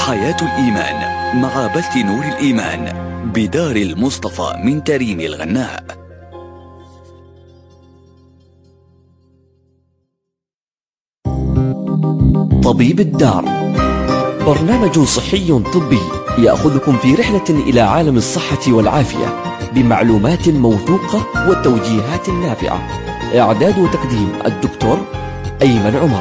حياة الإيمان مع بث نور الإيمان بدار المصطفى من تريم الغناء. طبيب الدار، برنامج صحي طبي يأخذكم في رحلة إلى عالم الصحة والعافية بمعلومات موثوقة وتوجيهات نافعة. إعداد وتقديم الدكتور أيمن عمر.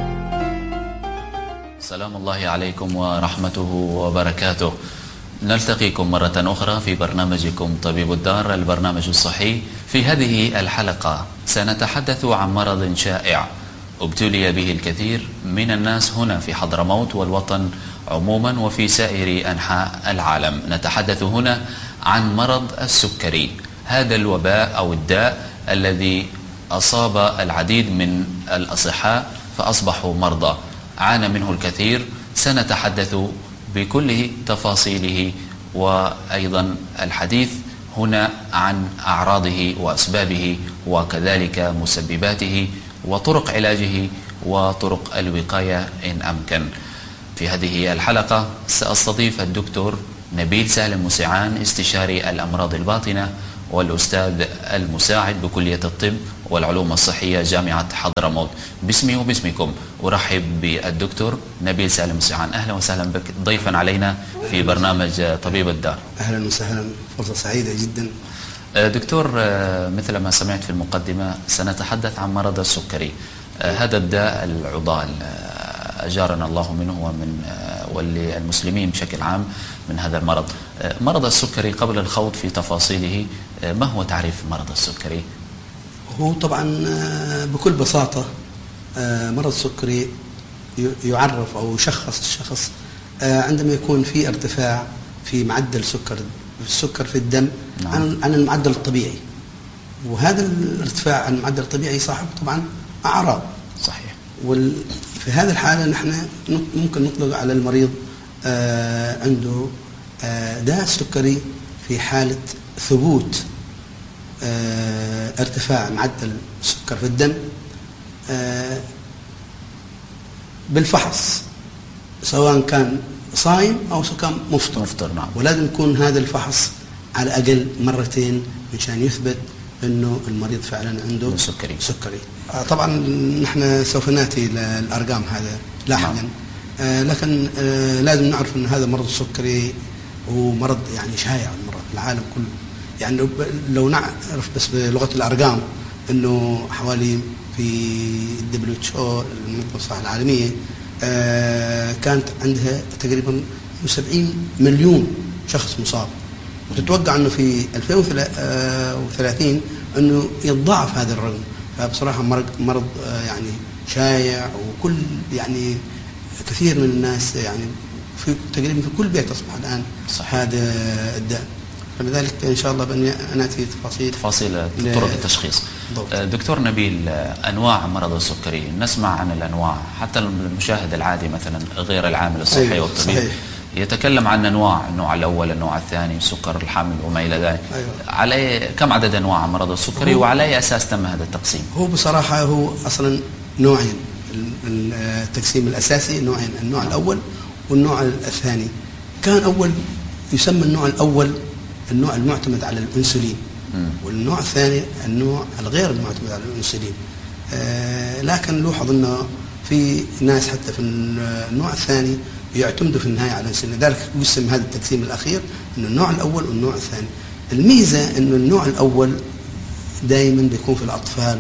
سلام الله عليكم ورحمته وبركاته. نلتقيكم مرة أخرى في برنامجكم طبيب الدار، البرنامج الصحي. في هذه الحلقة سنتحدث عن مرض شائع ابتلي به الكثير من الناس هنا في حضرموت والوطن عموما وفي سائر أنحاء العالم. نتحدث هنا عن مرض السكري، هذا الوباء أو الداء الذي أصاب العديد من الأصحاء فأصبحوا مرضى، عانى منه الكثير. سنتحدث بكل تفاصيله وأيضا الحديث هنا عن أعراضه وأسبابه وكذلك مسبباته وطرق علاجه وطرق الوقاية إن أمكن. في هذه الحلقة سأستضيف الدكتور نبيل سالم مسيعان، استشاري الأمراض الباطنة والأستاذ المساعد بكلية الطب والعلوم الصحية جامعة حضرموت. باسمي وباسمكم أرحب بالدكتور نبيل سالم مسيعان. أهلا وسهلا بك ضيفا علينا في برنامج طبيب الدار. أهلا وسهلا، فرصة سعيدة جدا. دكتور، مثل ما سمعت في المقدمة سنتحدث عن مرض السكري، هذا الداء العضال أجارنا الله منه ومن وللمسلمين بشكل عام من هذا المرض. مرض السكري، قبل الخوض في تفاصيله، ما هو تعريف مرض السكري؟ هو طبعا بكل بساطة مرض السكري يعرف أو يشخص الشخص عندما يكون في ارتفاع في معدل السكر في الدم عن المعدل الطبيعي، وهذا الارتفاع عن المعدل الطبيعي يصاحب طبعا أعراض. صحيح. وفي هذه الحالة نحن ممكن نطلق على المريض عنده داء سكري في حالة ثبوت ارتفاع معدل السكر في الدم بالفحص، سواء كان صايم أو سواء كان مفطر. نعم. ولازم يكون هذا الفحص على الأقل مرتين مشان يثبت أنه المريض فعلا عنده سكري. طبعا نحن سوف نأتي للأرقام هذا لاحقا. لكن لازم نعرف أن هذا مرض السكري هو مرض يعني شائع المرض في العالم كله. يعني لو نعرف بس بلغة الأرقام أنه حوالي في WHO المنظمة الصحة العالمية كانت عندها تقريبا 70 مليون شخص مصاب، وتتوقع أنه في 2030 أنه يتضاعف هذا الرقم. فبصراحة مرض يعني شائع، وكل يعني كثير من الناس يعني في تقريبا في كل بيت أصبح الآن هذا الداء. فلذلك إن شاء الله نأتي تفاصيل طرق التشخيص. دكتور نبيل، أنواع مرض السكري نسمع عن الأنواع، حتى المشاهد العادي مثلا غير العامل الصحي والطبيب يتكلم عن أنواع، النوع الأول، النوع الثاني، سكر الحمل وما إلى ذلك. على كم عدد أنواع مرض السكري وعلى أي أساس تم هذا التقسيم؟ هو بصراحة هو أصلا نوعين، التقسيم الأساسي نوعين، النوع الأول والنوع الثاني. كان أول يسمى النوع الأول النوع المعتمد على الأنسولين، والنوع الثاني النوع الغير المعتمد على الأنسولين. لكن لوحظ أنه في ناس حتى في النوع الثاني يعتمدوا في النهاية على الأنسولين، لذلك يسمى هذا التقسيم الأخير أنه النوع الأول والنوع الثاني. الميزة أنه النوع الأول دائما بيكون في الأطفال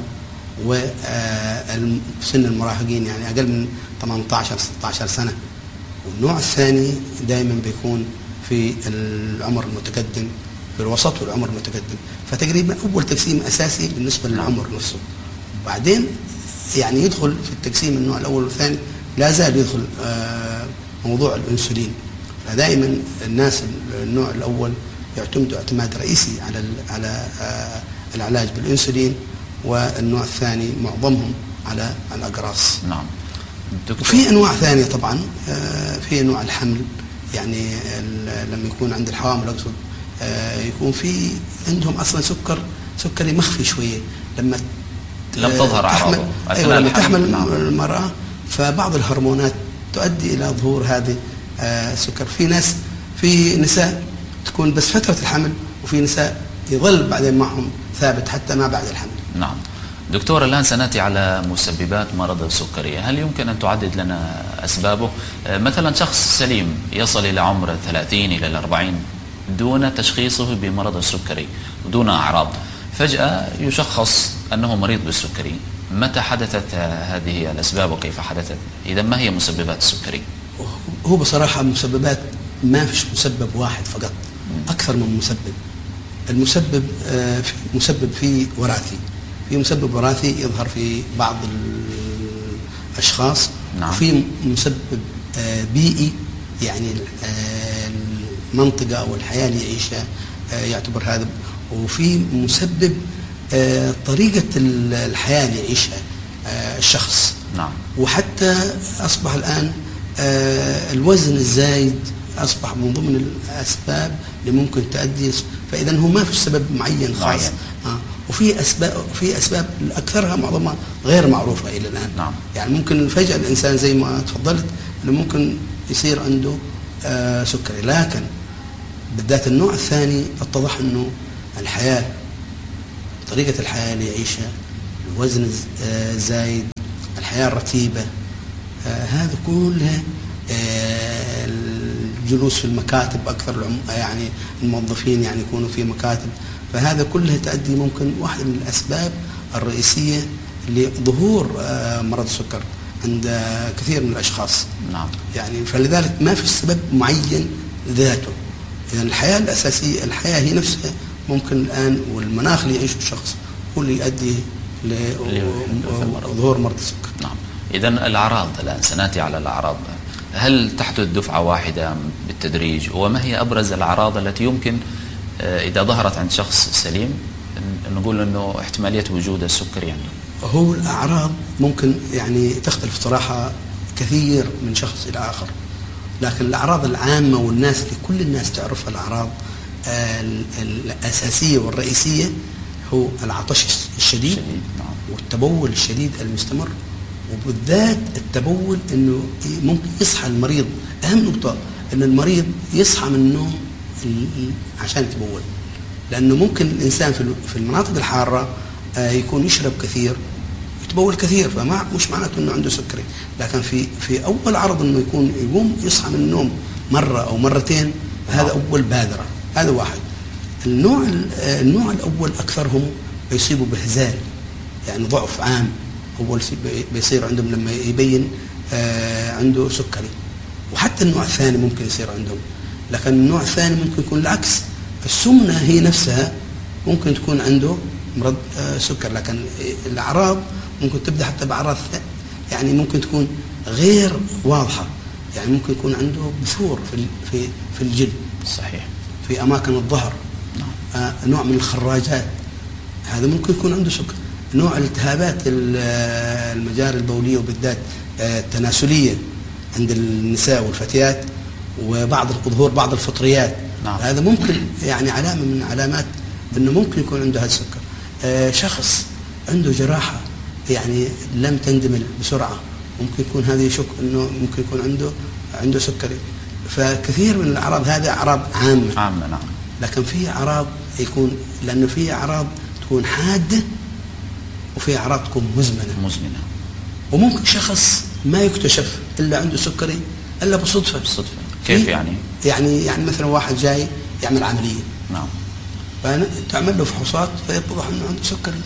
وسن المراهقين، يعني أقل من 18-16 سنة، والنوع الثاني دائما بيكون في العمر المتقدم، في الوسط والعمر المتقدم. فتقريبا أول تقسيم أساسي بالنسبة للعمر نفسه، وبعدين يعني يدخل في التقسيم النوع الأول والثاني لا زال يدخل موضوع الأنسولين. فدائما الناس النوع الأول يعتمدوا اعتماد رئيسي على العلاج بالأنسولين، والنوع الثاني معظمهم على الأقراص. نعم. وفي أنواع ثانية طبعا، في أنواع الحمل، يعني لما يكون عند الحوامل أقصد يكون في عندهم أصلا سكري مخفي شوية، لما لم تظهر أعراضه لما تحمل المرأة، فبعض الهرمونات تؤدي إلى ظهور هذه السكر. في نساء تكون بس فترة الحمل، وفي نساء يظل بعدين معهم ثابت حتى ما بعد الحمل. نعم دكتور، الآن سنأتي على مسببات مرض السكري. هل يمكن أن تعدد لنا أسبابه؟ مثلا شخص سليم يصل إلى عمر 30 إلى 40 دون تشخيصه بمرض السكري ودون أعراض، فجأة يشخص أنه مريض بالسكري. متى حدثت هذه الأسباب وكيف حدثت؟ إذا ما هي مسببات السكري؟ هو بصراحة مسببات ما فيش مسبب واحد فقط، أكثر من مسبب. المسبب مسبب فيه وراثي، في مسبب وراثي يظهر في بعض الأشخاص. نعم. وفي مسبب بيئي، يعني المنطقة أو الحياة اللي يعيشها يعتبر هذا. وفي مسبب طريقة الحياة اللي يعيشها الشخص. نعم. وحتى أصبح الآن الوزن الزايد أصبح من ضمن الأسباب اللي ممكن تؤدي. فإذا هو ما في سبب معين خاص. وفي أسباب أكثرها معظمها غير معروفة إلى الآن. نعم. يعني ممكن فجأة الإنسان زي ما تفضلت إنه ممكن يصير عنده سكري، لكن بالذات النوع الثاني اتضح إنه الحياة، طريقة الحياة اللي يعيشها، الوزن الزايد، الحياة الرتيبة، هذا كلها، الجلوس في المكاتب أكثر، يعني الموظفين يعني يكونوا في مكاتب، فهذا كلها تؤدي ممكن واحدة من الأسباب الرئيسية لظهور مرض السكر عند كثير من الأشخاص. نعم. يعني فلذلك ما في سبب معين ذاته. يعني الحياة الأساسية، الحياة هي نفسها ممكن الآن، والمناخ اللي يعيشه الشخص هو اللي يؤدي لظهور مرض السكر. نعم. إذن الأعراض، الآن سنأتي على الأعراض. هل تحدث دفعة واحدة بالتدريج؟ وما هي أبرز الأعراض التي يمكن إذا ظهرت عند شخص سليم نقول أنه احتمالية وجود السكري عنده؟ هو الأعراض ممكن يعني تختلف صراحة كثير من شخص إلى آخر، لكن الأعراض العامة والناس اللي كل الناس تعرفها، الأعراض الأساسية والرئيسية هو العطش الشديد. نعم. والتبول الشديد المستمر، وبالذات التبول انه ممكن يصحى المريض. اهم نقطة ان المريض يصحى من النوم عشان يتبول، لانه ممكن الانسان في المناطق الحارة يكون يشرب كثير يتبول كثير، مش معناته انه عنده سكري. لكن في اول عرض انه يقوم يصحى من النوم مرة او مرتين، هذا اول بادرة. هذا واحد. النوع الاول اكثرهم بيصيبوا بهزال، يعني ضعف عام أول شيء بيصير عندهم لما يبين عنده سكري. وحتى النوع الثاني ممكن يصير عندهم، لكن النوع الثاني ممكن يكون العكس، السمنة هي نفسها ممكن تكون عنده مرض سكر. لكن الأعراض ممكن تبدأ حتى بأعراض يعني ممكن تكون غير واضحة، يعني ممكن يكون عنده بثور في الجلد. صحيح. في أماكن الظهر. نوع من الخراجات، هذا ممكن يكون عنده سكر. نوع التهابات المجاري البولية وبالذات التناسلية عند النساء والفتيات، وبعض ظهور بعض الفطريات. نعم. هذا ممكن يعني علامة من علامات أنه ممكن يكون عنده هذا السكر. شخص عنده جراحة يعني لم تندمل بسرعة، ممكن يكون هذا يشك أنه ممكن يكون عنده سكري. فكثير من الأعراض هذه أعراض عامة. نعم. لكن في أعراض يكون، لأنه في أعراض تكون حادة وفي أعراض تكون مزمنة. وممكن شخص ما يكتشف إلا عنده سكري إلا بالصدفة. كيف يعني؟ يعني مثلا واحد جاي يعمل عملية. نعم. فتعمل له فحوصات فيتضح إنه عنده سكري.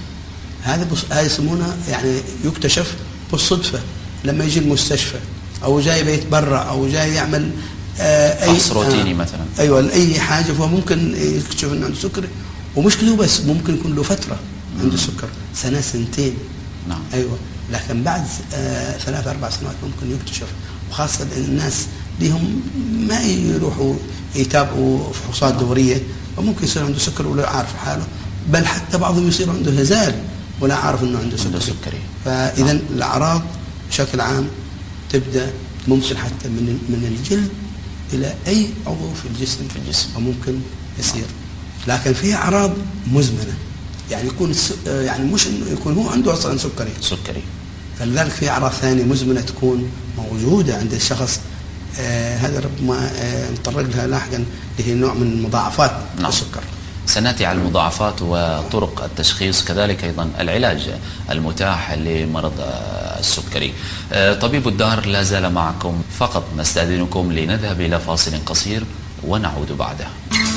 هذا يسمونه يعني يكتشف بالصدفة لما يجي المستشفى، أو جاي بيتبرع، أو جاي يعمل فحص روتيني مثلا. أيوة، لأي حاجة، فممكن يكتشف إنه عنده سكري. ومش كده بس، ممكن يكون له فترة عنده سكر، سنة سنتين. نعم. أيوة. لكن بعد 3-4 سنوات ممكن يكتشف. وخاصة الناس ليهم ما يروحوا يتابعوا فحوصات دورية، وممكن يصير عنده سكر ولا عارف حاله، بل حتى بعضهم يصير عنده هزال ولا عارف انه عنده سكري. فاذا الاعراض بشكل عام تبدا ممكن حتى من الجلد الى اي عضو في الجسم وممكن يصير. لكن في اعراض مزمنه، يعني يكون يعني مش انه يكون هو عنده اصلا سكري. سكري. فلذلك في اعراض ثانيه مزمنه تكون موجوده عند الشخص هذا ربما نتطرق لها لاحقا، اللي هي نوع من مضاعفات السكر. سنأتي على المضاعفات وطرق التشخيص، كذلك أيضا العلاج المتاح لمرض السكري. طبيب الدار لا زال معكم، فقط نستأذنكم لنذهب إلى فاصل قصير ونعود بعده.